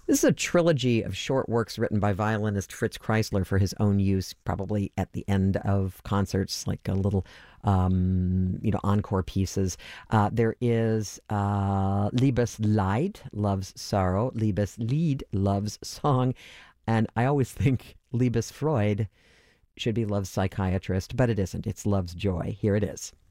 This is a trilogy of short works written by violinist Fritz Kreisler for his own use, probably at the end of concerts, like a little, encore pieces. There is Liebesleid, love's sorrow, Liebeslied, love's song, and I always think Liebesfreud should be love's psychiatrist, but it isn't. It's love's joy. Here it is.